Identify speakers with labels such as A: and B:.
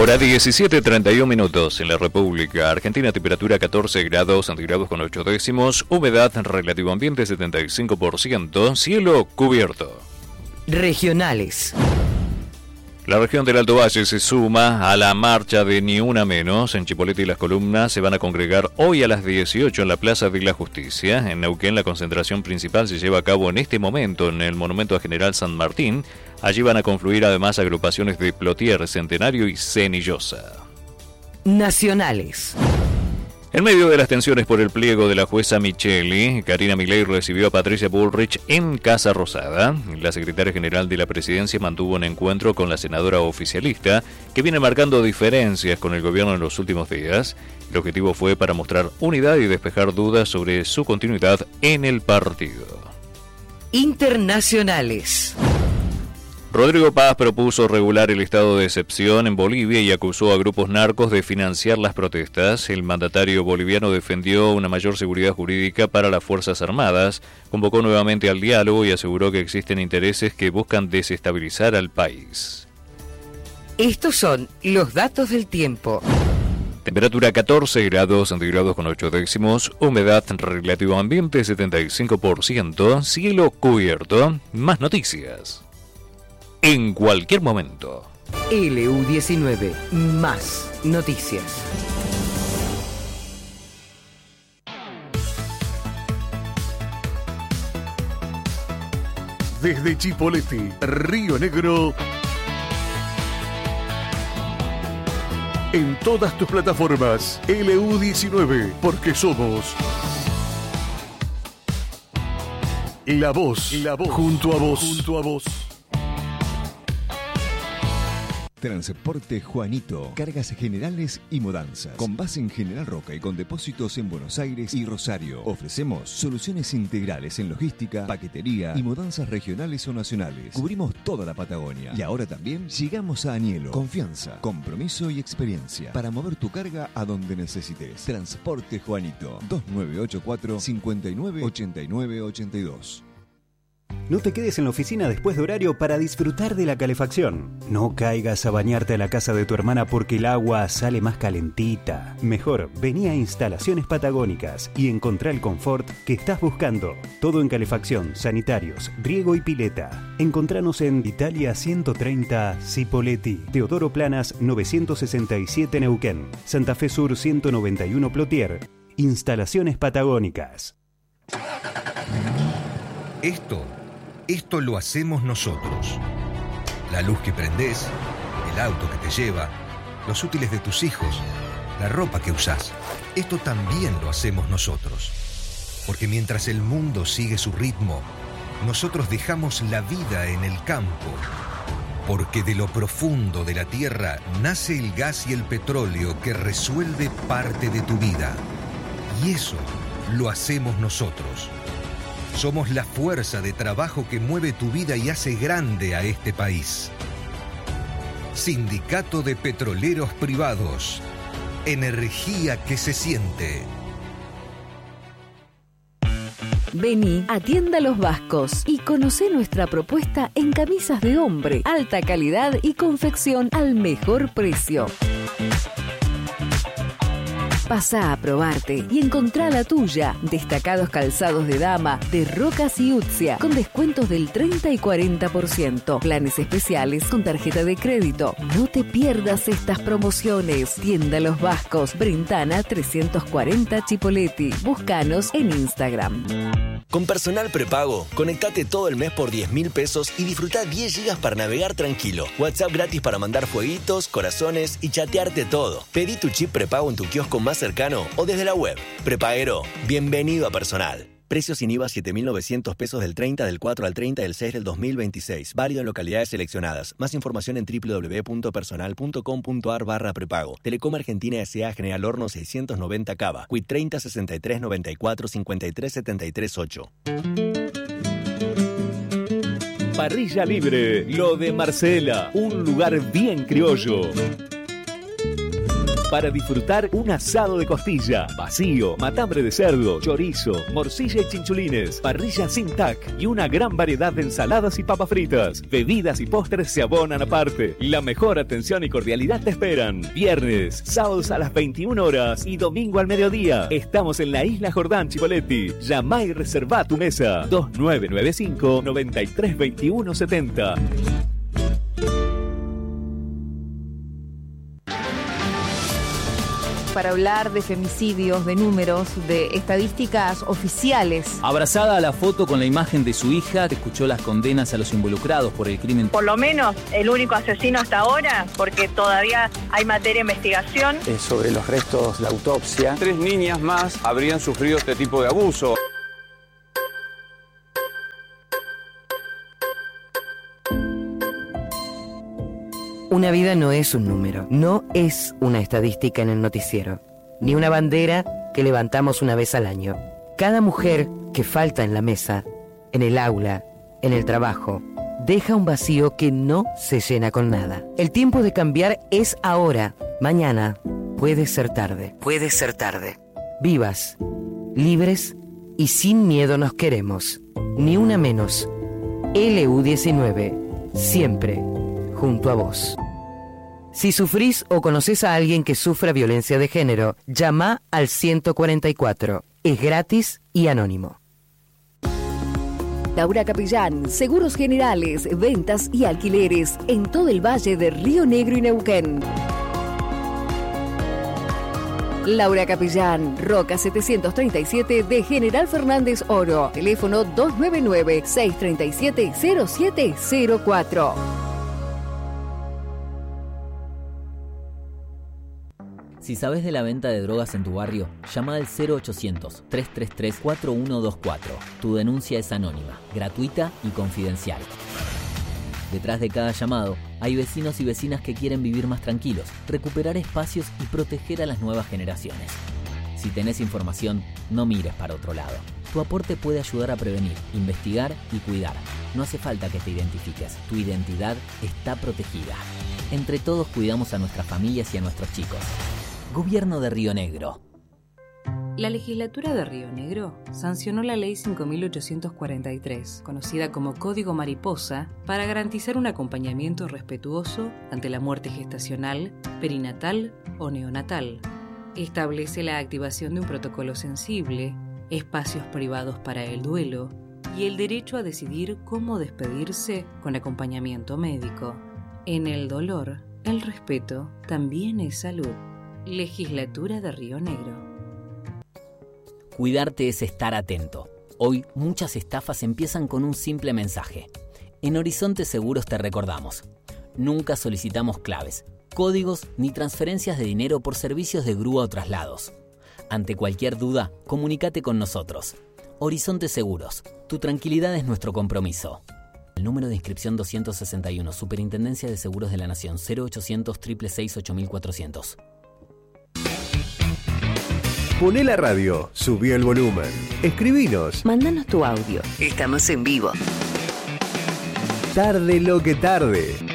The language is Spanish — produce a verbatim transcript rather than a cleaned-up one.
A: Hora diecisiete treinta y uno minutos en la República Argentina, temperatura catorce grados centígrados con ocho décimos, humedad relativo ambiente setenta y cinco por ciento, cielo cubierto.
B: Regionales.
A: La región del Alto Valle se suma a la marcha de Ni Una Menos. En Chipoleti y Las Columnas se van a congregar hoy a las dieciocho en la Plaza de la Justicia. En Neuquén la concentración principal se lleva a cabo en este momento en el Monumento a General San Martín. Allí van a confluir además agrupaciones de Plotier, Centenario y Cenillosa.
B: Nacionales.
A: En medio de las tensiones por el pliego de la jueza Micheli, Karina Milei recibió a Patricia Bullrich en Casa Rosada. La secretaria general de la presidencia mantuvo un encuentro con la senadora oficialista, que viene marcando diferencias con el gobierno en los últimos días. El objetivo fue para mostrar unidad y despejar dudas sobre su continuidad en el partido.
B: Internacionales.
A: Rodrigo Paz propuso regular el estado de excepción en Bolivia y acusó a grupos narcos de financiar las protestas. El mandatario boliviano defendió una mayor seguridad jurídica para las Fuerzas Armadas, convocó nuevamente al diálogo y aseguró que existen intereses que buscan desestabilizar al país.
B: Estos son los datos del tiempo.
A: Temperatura catorce grados centígrados con ocho décimos, humedad relativo ambiente setenta y cinco por ciento, cielo cubierto. Más noticias en cualquier momento.
B: L U diecinueve, más noticias.
C: Desde Chipoleti, Río Negro, en todas tus plataformas, L U diecinueve, porque somos la voz, la voz, junto a vos, junto a vos.
D: Transporte Juanito, cargas generales y mudanzas. Con base en General Roca y con depósitos en Buenos Aires y Rosario. Ofrecemos soluciones integrales en logística, paquetería y mudanzas regionales o nacionales. Cubrimos toda la Patagonia. Y ahora también llegamos a Anielo. Confianza, compromiso y experiencia para mover tu carga a donde necesites. Transporte Juanito, dos nueve ocho cuatro, cinco nueve, ocho nueve ocho dos.
E: No te quedes en la oficina después de horario para disfrutar de la calefacción. No caigas a bañarte a la casa de tu hermana porque el agua sale más calentita. Mejor, vení a Instalaciones Patagónicas y encontrá el confort que estás buscando. Todo en calefacción, sanitarios, riego y pileta. Encontranos en Italia ciento treinta Cipolletti, Teodoro Planas novecientos sesenta y siete Neuquén, Santa Fe Sur ciento noventa y uno Plotier. Instalaciones Patagónicas.
F: Esto Esto lo hacemos nosotros. La luz que prendés, el auto que te lleva, los útiles de tus hijos, la ropa que usás. Esto también lo hacemos nosotros. Porque mientras el mundo sigue su ritmo, nosotros dejamos la vida en el campo. Porque de lo profundo de la tierra nace el gas y el petróleo que resuelve parte de tu vida. Y eso lo hacemos nosotros. Somos la fuerza de trabajo que mueve tu vida y hace grande a este país. Sindicato de Petroleros Privados. Energía que se siente.
G: Vení a Tienda Los Vascos y conocé nuestra propuesta en camisas de hombre, alta calidad y confección al mejor precio. Pasá a probarte y encontrá la tuya. Destacados calzados de dama de Rocas y Utzia con descuentos del treinta y cuarenta por ciento. Planes especiales con tarjeta de crédito. No te pierdas estas promociones. Tienda Los Vascos, Brintana trescientos cuarenta Chipolletti. Búscanos en Instagram.
H: Con Personal Prepago, conectate todo el mes por diez mil pesos y disfruta diez gigas para navegar tranquilo. WhatsApp gratis para mandar fueguitos, corazones y chatearte todo. Pedí tu chip prepago en tu kiosco más cercano o desde la web. Prepaguero, bienvenido a Personal. Precios sin I V A siete mil novecientos pesos del treinta del cuatro al treinta del seis del dos mil veintiséis. Válido en localidades seleccionadas. Más información en doble u doble u doble u punto personal punto com punto a r barra prepago. Telecom Argentina S A General Horno seiscientos noventa Cava. Quit treinta sesenta y tres noventa y cuatro cincuenta y tres setenta y tres ocho.
I: Parrilla Libre, lo de Marcela. Un lugar bien criollo. para disfrutar un asado de costilla, vacío, matambre de cerdo, chorizo, morcilla y chinchulines, parrilla sin tac y una gran variedad de ensaladas y papas fritas. Bebidas y postres se abonan aparte. La mejor atención y cordialidad te esperan. Viernes, sábados a las veintiuna horas y domingo al mediodía. Estamos en la Isla Jordán Chipoleti. Llama y reserva tu mesa. dos nueve nueve cinco, nueve tres dos uno siete cero.
J: Para hablar de femicidios, de números, de estadísticas oficiales.
K: Abrazada a la foto con la imagen de su hija, escuchó las condenas a los involucrados por el crimen.
L: Por lo menos el único asesino hasta ahora, porque todavía hay materia de investigación.
M: Es sobre los restos de autopsia. Tres niñas más habrían sufrido este tipo de abuso.
B: Una vida no es un número, no es una estadística en el noticiero, ni una bandera que levantamos una vez al año. Cada mujer que falta en la mesa, en el aula, en el trabajo, deja un vacío que no se llena con nada. El tiempo de cambiar es ahora. Mañana puede ser tarde. Puede ser tarde. Vivas, libres y sin miedo nos queremos. Ni una menos. L U diecinueve, siempre junto a vos. Si sufrís o conocés a alguien que sufra violencia de género, llama al ciento cuarenta y cuatro. Es gratis y anónimo.
G: Laura Capellán, seguros generales, ventas y alquileres en todo el valle de Río Negro y Neuquén. Laura Capellán, Roca setecientos treinta y siete de General Fernández Oro. Teléfono dos nueve nueve, seis tres siete, cero siete cero cuatro.
N: Si sabes de la venta de drogas en tu barrio, llama al cero ochocientos, tres tres tres, cuatro uno dos cuatro. Tu denuncia es anónima, gratuita y confidencial. Detrás de cada llamado, hay vecinos y vecinas que quieren vivir más tranquilos, recuperar espacios y proteger a las nuevas generaciones. Si tenés información, no mires para otro lado. Tu aporte puede ayudar a prevenir, investigar y cuidar. No hace falta que te identifiques, tu identidad está protegida. Entre todos cuidamos a nuestras familias y a nuestros chicos. Gobierno de Río Negro.
O: La legislatura de Río Negro sancionó la Ley cinco mil ochocientos cuarenta y tres, conocida como Código Mariposa, para garantizar un acompañamiento respetuoso ante la muerte gestacional, perinatal o neonatal. Establece la activación de un protocolo sensible, espacios privados para el duelo y el derecho a decidir cómo despedirse con acompañamiento médico. En el dolor, el respeto también es salud. Legislatura de Río Negro.
N: Cuidarte es estar atento. Hoy muchas estafas empiezan con un simple mensaje. En Horizonte Seguros te recordamos: nunca solicitamos claves, códigos ni transferencias de dinero por servicios de grúa o traslados. Ante cualquier duda, comunícate con nosotros. Horizonte Seguros, tu tranquilidad es nuestro compromiso. El número de inscripción doscientos sesenta y uno, Superintendencia de Seguros de la Nación, cero ochocientos, seiscientos sesenta y seis, ocho mil cuatrocientos.
C: Poné la radio, subí el volumen, escribinos.
B: Mándanos tu audio. Estamos en vivo.
C: Tarde lo que tarde.